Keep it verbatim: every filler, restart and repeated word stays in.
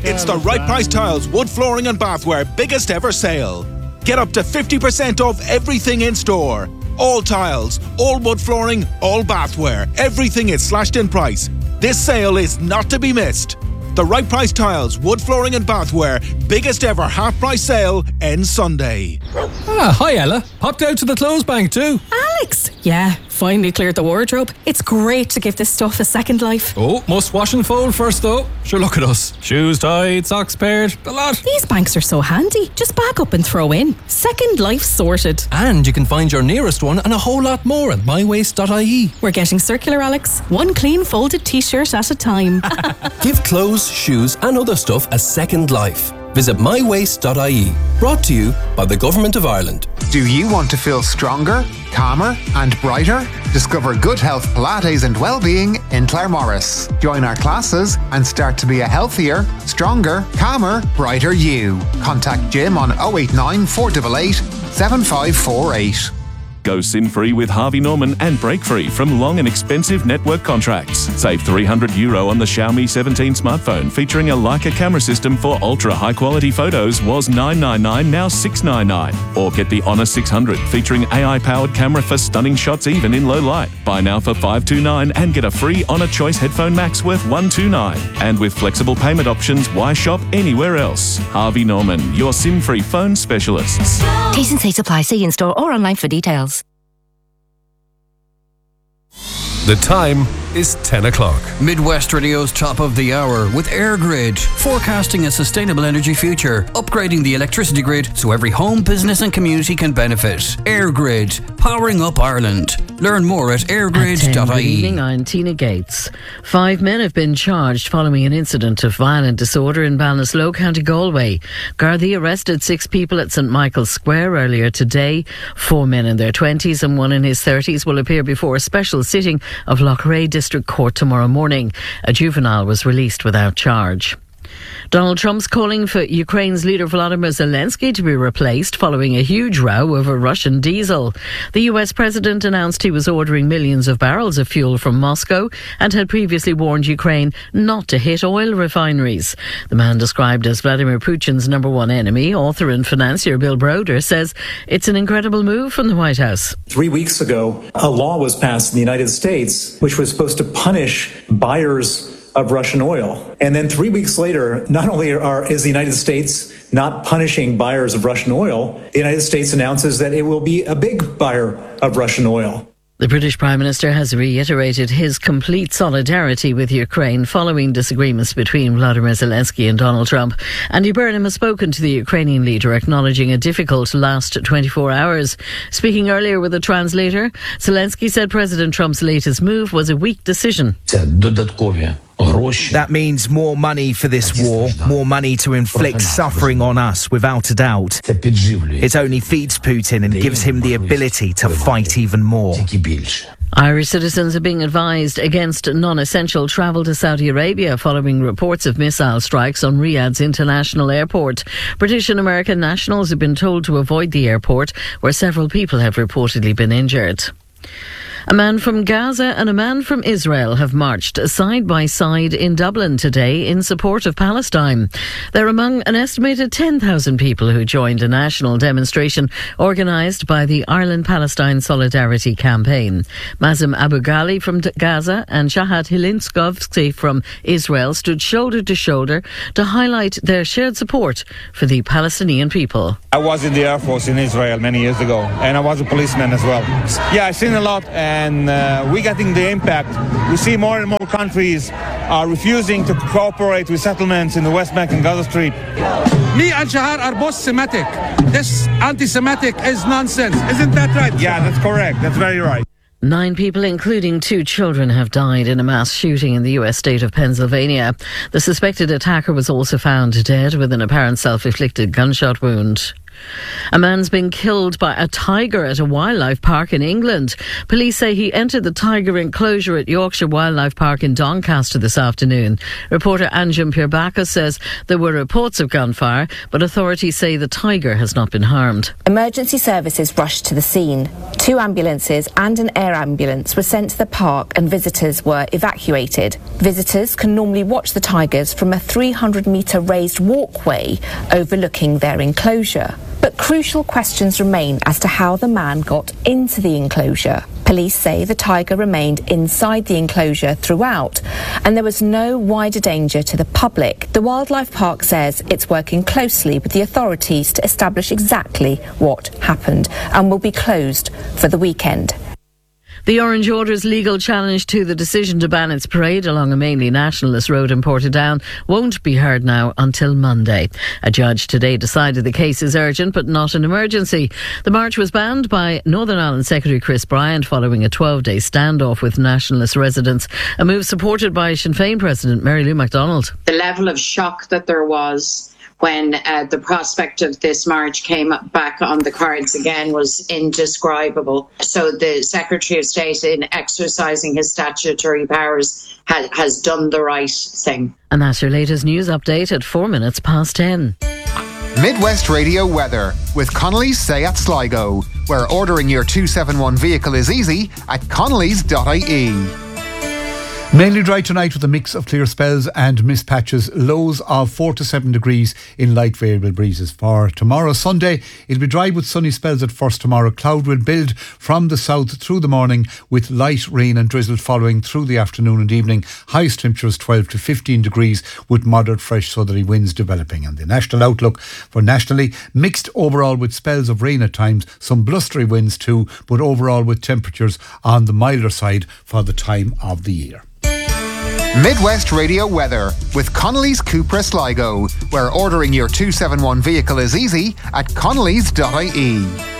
It's the Right Price Tiles wood flooring and bathware biggest ever sale. Get up to fifty percent off everything in store. All tiles, all wood flooring, all bathware. Everything is slashed in price. This sale is not to be missed. The Right Price Tiles, wood flooring and bathware, biggest ever half price sale ends Sunday. Ah, hi Ella. Popped out to the clothes bank too. Alex! Yeah, finally cleared the wardrobe. It's great to give this stuff a second life. Oh, must wash and fold first though. Sure, look at us. Shoes tied, socks paired, the lot. These banks are so handy. Just back up and throw in. Second life sorted. And you can find your nearest one and a whole lot more at my waste dot I E. We're getting circular, Alex. One clean folded t-shirt at a time. Give clothes, shoes and other stuff a second life. Visit my waste dot I E. Brought to you by the Government of Ireland. Do you want to feel stronger, calmer and brighter? Discover good health Pilates and well-being in Claremorris. Join our classes and start to be a healthier, stronger, calmer, brighter you. Contact Jim on oh eight nine, four eight eight, seven five four eight. Go sin-free with Harvey Norman and break free from long and expensive network contracts. Save three hundred euro on the Xiaomi seventeen smartphone featuring a Leica camera system for ultra high quality photos was nine ninety-nine, now six ninety-nine. Or get the Honor six hundred featuring A I powered camera for stunning shots even in low light. Buy now for five twenty-nine and get a free Honor Choice Headphone Max worth one twenty-nine. And with flexible payment options, why shop anywhere else? Harvey Norman, your sim-free phone specialists. T's and C's apply. See in store or online for details. The time is ten o'clock. Midwest Radio's top of the hour with EirGrid, forecasting a sustainable energy future, upgrading the electricity grid so every home, business and community can benefit. EirGrid, powering up Ireland. Learn more at air grid dot I E. Good evening, I'm Tina Gates. Five men have been charged following an incident of violent disorder in Ballinasloe, County Galway. Gardaí arrested six people at St Michael's Square earlier today. Four men in their twenties and one in his thirties will appear before a special sitting of Loughrea District Court tomorrow morning. A juvenile was released without charge. Donald Trump's calling for Ukraine's leader Volodymyr Zelensky to be replaced following a huge row over Russian diesel. The U S president announced he was ordering millions of barrels of fuel from Moscow and had previously warned Ukraine not to hit oil refineries. The man described as Vladimir Putin's number one enemy, author and financier Bill Browder, says it's an incredible move from the White House. Three weeks ago, a law was passed in the United States which was supposed to punish buyers of Russian oil. And then three weeks later, not only are, is the United States not punishing buyers of Russian oil, the United States announces that it will be a big buyer of Russian oil. The British Prime Minister has reiterated his complete solidarity with Ukraine following disagreements between Volodymyr Zelensky and Donald Trump. Andy Burnham has spoken to the Ukrainian leader, acknowledging a difficult last twenty-four hours. Speaking earlier with a translator, Zelensky said President Trump's latest move was a weak decision. That means more money for this war, more money to inflict suffering on us, without a doubt. It only feeds Putin and gives him the ability to fight even more. Irish citizens are being advised against non-essential travel to Saudi Arabia following reports of missile strikes on Riyadh's international airport. British and American nationals have been told to avoid the airport, where several people have reportedly been injured. A man from Gaza and a man from Israel have marched side by side in Dublin today in support of Palestine. They're among an estimated ten thousand people who joined a national demonstration organised by the Ireland-Palestine Solidarity Campaign. Mazim Abu Ghali from Gaza and Shahad Hilinskovsky from Israel stood shoulder to shoulder to highlight their shared support for the Palestinian people. I was in the Air Force in Israel many years ago, and I was a policeman as well. Yeah, I've seen a lot, and uh, we're getting the impact. We see more and more countries are refusing to cooperate with settlements in the West Bank and Gaza Strip. Me and Shahar are both Semitic. This anti-Semitic is nonsense. Isn't that right? Yeah, that's correct. That's very right. Nine people, including two children, have died in a mass shooting in the U S state of Pennsylvania. The suspected attacker was also found dead with an apparent self-inflicted gunshot wound. A man's been killed by a tiger at a wildlife park in England. Police say he entered the tiger enclosure at Yorkshire Wildlife Park in Doncaster this afternoon. Reporter Anjum Pirbakis says there were reports of gunfire, but authorities say the tiger has not been harmed. Emergency services rushed to the scene. Two ambulances and an air ambulance were sent to the park and visitors were evacuated. Visitors can normally watch the tigers from a three hundred metre raised walkway overlooking their enclosure. But crucial questions remain as to how the man got into the enclosure. Police say the tiger remained inside the enclosure throughout, and there was no wider danger to the public. The wildlife park says it's working closely with the authorities to establish exactly what happened and will be closed for the weekend. The Orange Order's legal challenge to the decision to ban its parade along a mainly nationalist road in Portadown won't be heard now until Monday. A judge today decided the case is urgent but not an emergency. The march was banned by Northern Ireland Secretary Chris Bryant following a twelve-day standoff with nationalist residents, a move supported by Sinn Féin President Mary Lou MacDonald. The level of shock that there was when uh, the prospect of this march came back on the cards again was indescribable. So the Secretary of State, in exercising his statutory powers, ha- has done the right thing. And that's your latest news update at four minutes past ten. Midwest Radio weather with Connolly's Seat Sligo, where ordering your two seventy-one vehicle is easy at connellys dot I E. Mainly dry tonight with a mix of clear spells and mist patches. Lows of four to seven degrees in light variable breezes. For tomorrow, Sunday, it'll be dry with sunny spells at first tomorrow. Cloud will build from the south through the morning with light rain and drizzle following through the afternoon and evening. Highest temperatures twelve to fifteen degrees with moderate fresh southerly winds developing. And the national outlook for nationally, mixed overall with spells of rain at times, some blustery winds too, but overall with temperatures on the milder side for the time of the year. Midwest Radio weather with Connolly's Cupra Sligo, where ordering your two seventy-one vehicle is easy at connellys dot I E.